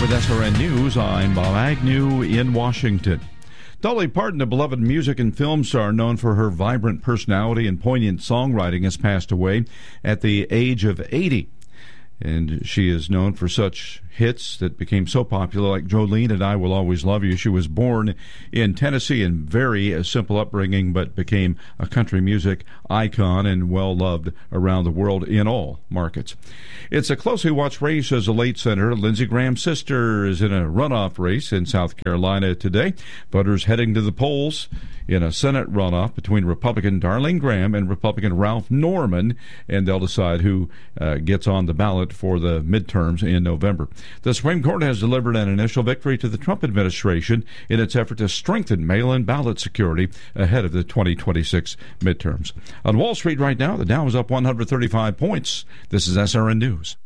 with SRN News. I'm Bob Agnew in Washington. Dolly Parton, a beloved music and film star known for her vibrant personality and poignant songwriting, has passed away at the age of 80. And she is known for such hits that became so popular, like Jolene and I Will Always Love You. She was born in Tennessee in very simple upbringing, but became a country music icon and well-loved around the world in all markets. It's a closely watched race as a late senator. Lindsey Graham's sister is in a runoff race in South Carolina today. Voters heading to the polls in a Senate runoff between Republican Darlene Graham and Republican Ralph Norman, and they'll decide who gets on the ballot for the midterms in November. The Supreme Court has delivered an initial victory to the Trump administration in its effort to strengthen mail-in ballot security ahead of the 2026 midterms. On Wall Street right now, the Dow is up 135 points. This is SRN News.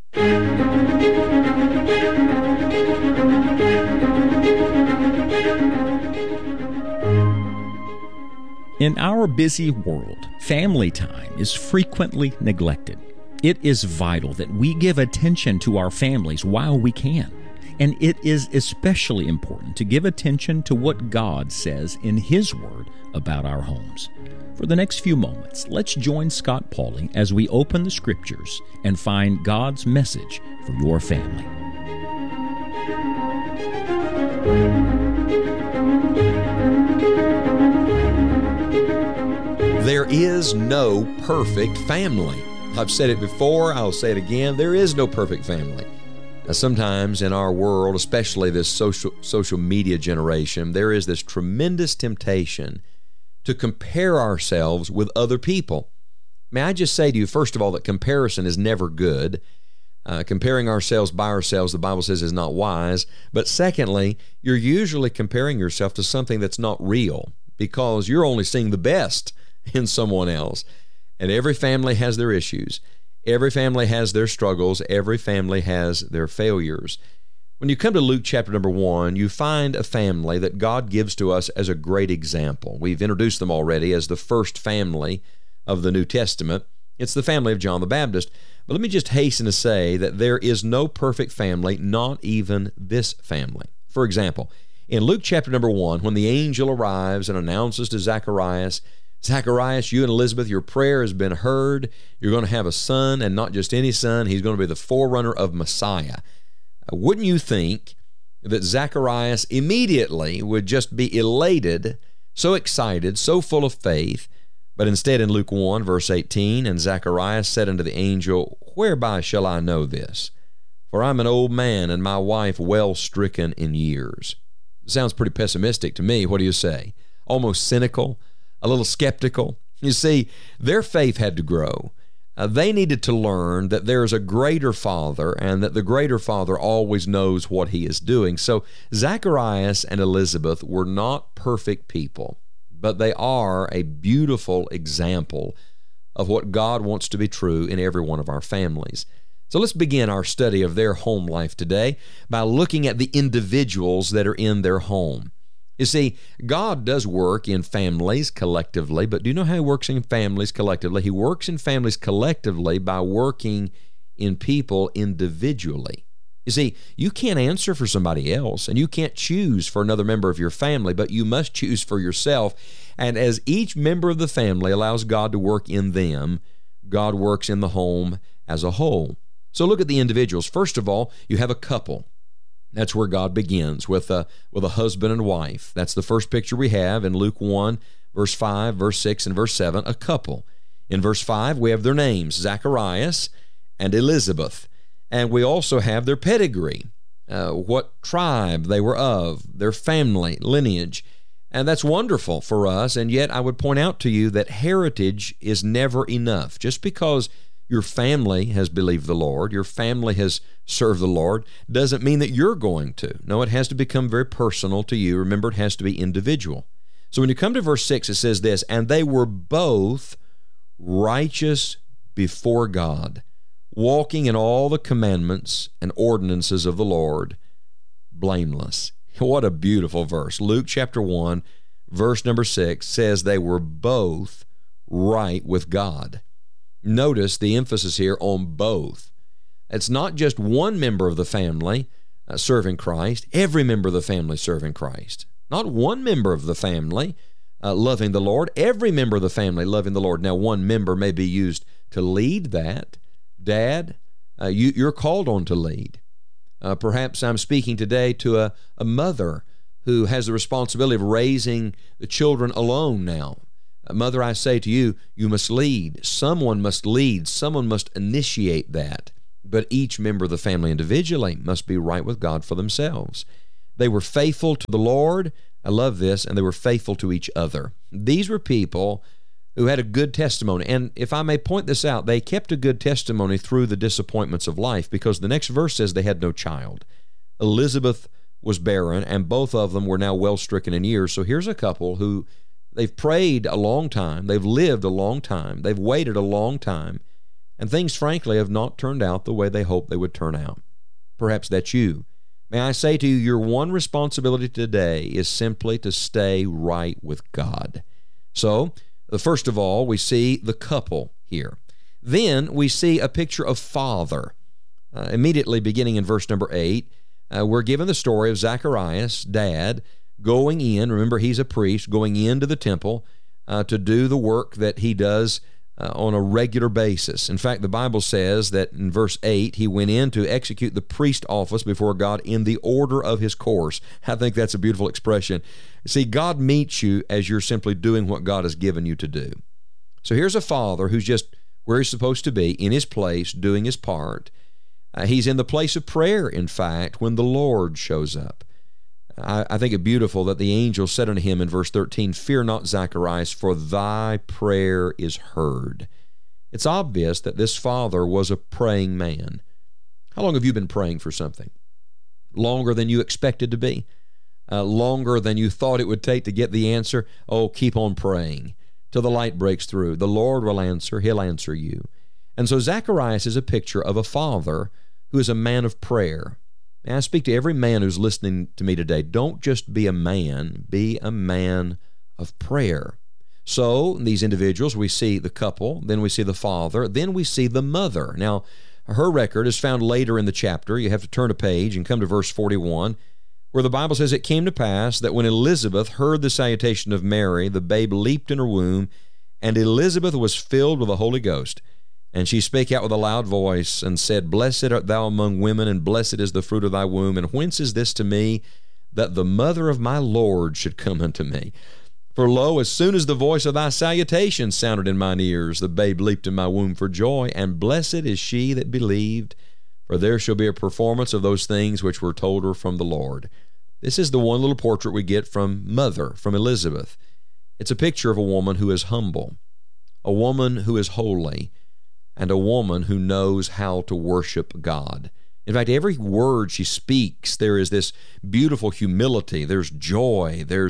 In our busy world, family time is frequently neglected. It is vital that we give attention to our families while we can. And it is especially important to give attention to what God says in His Word about our homes. For the next few moments, let's join Scott Pauley as we open the Scriptures and find God's message for your family. There is no perfect family. I've said it before, I'll say it again, there is no perfect family. Now, sometimes in our world, especially this social media generation, there is this tremendous temptation to compare ourselves with other people. May I just say to you, first of all, that comparison is never good. Comparing ourselves by ourselves, the Bible says, is not wise. But secondly, you're usually comparing yourself to something that's not real because you're only seeing the best in someone else. And every family has their issues. Every family has their struggles. Every family has their failures. When you come to Luke chapter number 1, you find a family that God gives to us as a great example. We've introduced them already as the first family of the New Testament. It's the family of John the Baptist. But let me just hasten to say that there is no perfect family, not even this family. For example, in Luke chapter number 1, when the angel arrives and announces to Zacharias, Zacharias, you and Elizabeth, your prayer has been heard. You're going to have a son, and not just any son. He's going to be the forerunner of Messiah. Wouldn't you think that Zacharias immediately would just be elated, so excited, so full of faith? But instead in Luke 1, verse 18, and Zacharias said unto the angel, whereby shall I know this? For I'm an old man, and my wife well stricken in years. Sounds pretty pessimistic to me. What do you say? Almost cynical? A little skeptical. You see, their faith had to grow. They needed to learn that there is a greater Father and that the greater Father always knows what He is doing. So Zacharias and Elizabeth were not perfect people, but they are a beautiful example of what God wants to be true in every one of our families. So let's begin our study of their home life today by looking at the individuals that are in their home. You see, God does work in families collectively, but do you know how He works in families collectively? He works in families collectively by working in people individually. You see, you can't answer for somebody else, and you can't choose for another member of your family, but you must choose for yourself. And as each member of the family allows God to work in them, God works in the home as a whole. So look at the individuals. First of all, you have a couple. That's where God begins, with a husband and wife. That's the first picture we have in Luke 1, verse 5, verse 6, and verse 7, a couple. In verse 5, we have their names, Zacharias and Elizabeth. And we also have their pedigree, what tribe they were of, their family, lineage. And that's wonderful for us. And yet I would point out to you that heritage is never enough. Just because your family has believed the Lord, your family has served the Lord, doesn't mean that you're going to. No, it has to become very personal to you. Remember, it has to be individual. So when you come to verse 6, it says this, and they were both righteous before God, walking in all the commandments and ordinances of the Lord, blameless. What a beautiful verse. Luke chapter 1, verse number 6 says they were both right with God. Notice the emphasis here on both. It's not just one member of the family serving Christ, every member of the family serving Christ. Not one member of the family loving the Lord, every member of the family loving the Lord. Now, one member may be used to lead that. Dad, you're called on to lead. Perhaps I'm speaking today to a mother who has the responsibility of raising the children alone now. Mother, I say to you, you must lead. Someone must lead. Someone must initiate that. But each member of the family individually must be right with God for themselves. They were faithful to the Lord. I love this. And they were faithful to each other. These were people who had a good testimony. And if I may point this out, they kept a good testimony through the disappointments of life, because the next verse says they had no child. Elizabeth was barren, and both of them were now well stricken in years. So here's a couple who they've prayed a long time, they've lived a long time, they've waited a long time, and things, frankly, have not turned out the way they hoped they would turn out. Perhaps that's you. May I say to you, your one responsibility today is simply to stay right with God. So, first of all, we see the couple here. Then we see a picture of father. Immediately beginning in verse number 8, we're given the story of Zacharias, dad, going in. Remember, he's a priest, going into the temple to do the work that he does on a regular basis. In fact, the Bible says that in verse 8, he went in to execute the priest office before God in the order of his course. I think that's a beautiful expression. See, God meets you as you're simply doing what God has given you to do. So here's a father who's just where he's supposed to be, in his place, doing his part. He's in the place of prayer, in fact, when the Lord shows up. I think it beautiful that the angel said unto him in verse 13, "Fear not, Zacharias, for thy prayer is heard." It's obvious that this father was a praying man. How long have you been praying for something? Longer than you expected to be? Longer than you thought it would take to get the answer? Oh, keep on praying till the light breaks through. The Lord will answer. He'll answer you. And so Zacharias is a picture of a father who is a man of prayer. Now, I speak to every man who's listening to me today. Don't just be a man of prayer. So, these individuals, we see the couple, then we see the father, then we see the mother. Now, her record is found later in the chapter. You have to turn a page and come to verse 41, where the Bible says, "It came to pass that when Elizabeth heard the salutation of Mary, the babe leaped in her womb, and Elizabeth was filled with the Holy Ghost. And she spake out with a loud voice, and said, Blessed art thou among women, and blessed is the fruit of thy womb. And whence is this to me, that the mother of my Lord should come unto me? For lo, as soon as the voice of thy salutation sounded in mine ears, the babe leaped in my womb for joy. And blessed is she that believed, for there shall be a performance of those things which were told her from the Lord." This is the one little portrait we get from mother, from Elizabeth. It's a picture of a woman who is humble, a woman who is holy, and a woman who knows how to worship God. In fact, every word she speaks, there is this beautiful humility. There's joy. There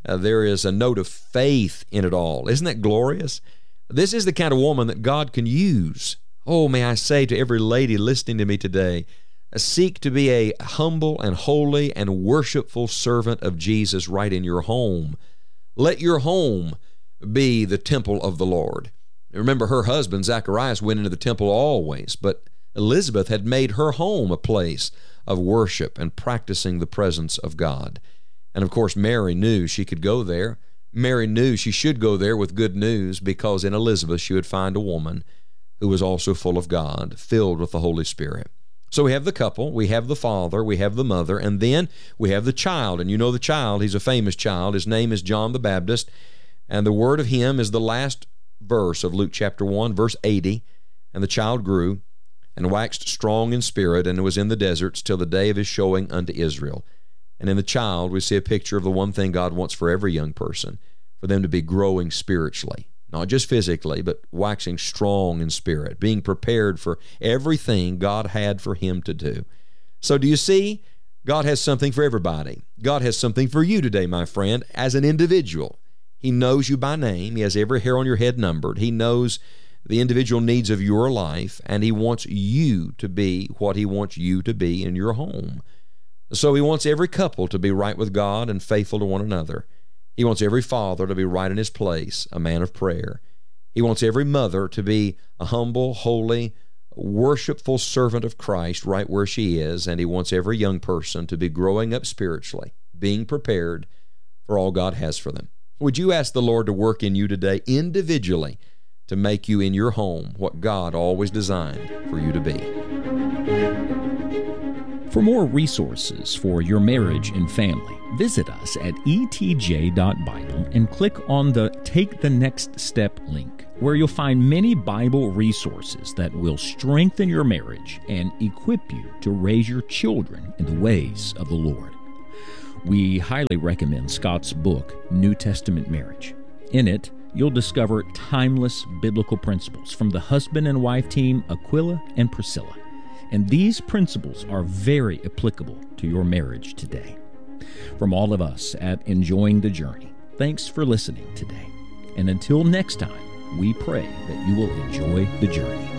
is a note of faith in it all. Isn't that glorious? This is the kind of woman that God can use. Oh, may I say to every lady listening to me today, seek to be a humble and holy and worshipful servant of Jesus right in your home. Let your home be the temple of the Lord. Remember, her husband, Zacharias, went into the temple always, but Elizabeth had made her home a place of worship and practicing the presence of God. And of course, Mary knew she could go there. Mary knew she should go there with good news, because in Elizabeth she would find a woman who was also full of God, filled with the Holy Spirit. So we have the couple, we have the father, we have the mother, and then we have the child. And you know the child, he's a famous child. His name is John the Baptist, and the word of him is the last verse of Luke chapter 1, verse 80. "And the child grew and waxed strong in spirit, and was in the deserts till the day of his showing unto Israel." And in the child, we see a picture of the one thing God wants for every young person, for them to be growing spiritually, not just physically, but waxing strong in spirit, being prepared for everything God had for him to do. So do you see? God has something for everybody. God has something for you today, my friend, as an individual. He knows you by name. He has every hair on your head numbered. He knows the individual needs of your life, and he wants you to be what he wants you to be in your home. So he wants every couple to be right with God and faithful to one another. He wants every father to be right in his place, a man of prayer. He wants every mother to be a humble, holy, worshipful servant of Christ right where she is, and He wants every young person to be growing up spiritually, being prepared for all God has for them. Would you ask the Lord to work in you today individually to make you in your home what God always designed for you to be? For more resources for your marriage and family, visit us at etj.bible and click on the Take the Next Step link, where you'll find many Bible resources that will strengthen your marriage and equip you to raise your children in the ways of the Lord. We highly recommend Scott's book, New Testament Marriage. In it, you'll discover timeless biblical principles from the husband and wife team Aquila and Priscilla. And these principles are very applicable to your marriage today. From all of us at Enjoying the Journey, thanks for listening today. And until next time, we pray that you will enjoy the journey.